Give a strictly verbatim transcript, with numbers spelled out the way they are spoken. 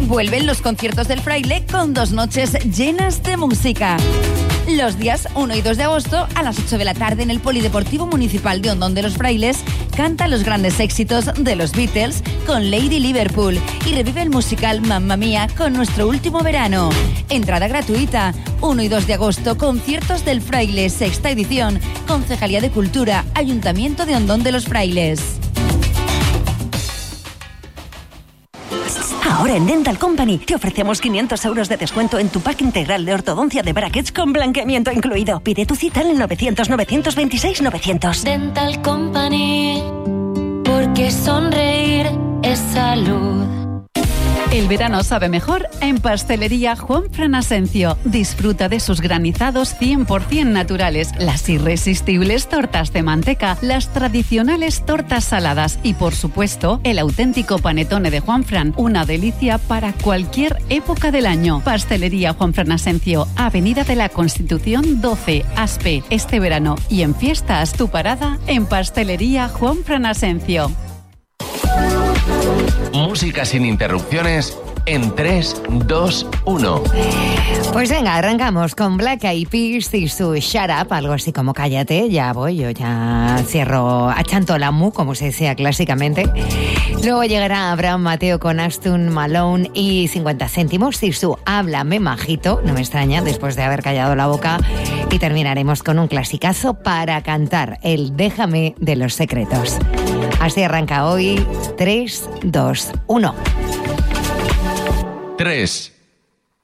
Vuelven los conciertos del Fraile con dos noches llenas de música. Los días uno y dos de agosto, a las ocho de la tarde, en el Polideportivo Municipal de Ondón de los Frailes, canta los grandes éxitos de los Beatles con Lady Liverpool y revive el musical Mamma Mía con Nuestro Último Verano. Entrada gratuita. uno y dos de agosto, conciertos del Fraile, sexta edición. Concejalía de Cultura, Ayuntamiento de Ondón de los Frailes. Ahora en Dental Company te ofrecemos quinientos euros de descuento en tu pack integral de ortodoncia de brackets con blanqueamiento incluido. Pide tu cita en el novecientos, novecientos veintiséis, novecientos. Dental Company, porque sonreír es salud. El verano sabe mejor en Pastelería Juan Fran Asencio. Disfruta de sus granizados cien por ciento naturales, las irresistibles tortas de manteca, las tradicionales tortas saladas y, por supuesto, el auténtico panetone de Juan Fran, una delicia para cualquier época del año. Pastelería Juan Fran Asencio, Avenida de la Constitución doce, Aspe. Este verano y en fiestas, tu parada en Pastelería Juan Fran Asencio. Música sin interrupciones en tres, dos, uno. Pues venga, arrancamos con Black Eyed Peas y su Shut Up, algo así como cállate, ya voy, yo ya cierro, achanto la mu, como se decía clásicamente. Luego llegará Abraham Mateo con Aston Malone y cincuenta céntimos y su Háblame Majito, no me extraña, después de haber callado la boca. Y terminaremos con un clasicazo para cantar, el Déjame de los Secretos. Así arranca hoy, tres, dos, uno. tres.